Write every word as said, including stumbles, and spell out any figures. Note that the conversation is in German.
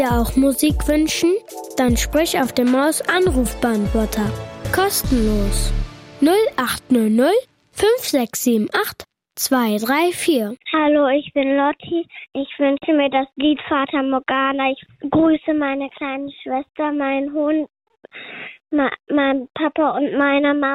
dir auch Musik wünschen? Dann sprich auf dem Maus-Anrufbeantworter. Kostenlos. null acht null null fünf sechs sieben acht zwei drei vier. Hallo, ich bin Lotti. Ich wünsche mir das Lied Fata Morgana. Ich grüße meine kleine Schwester, meinen Hund, ma- meinen Papa und meine Mama.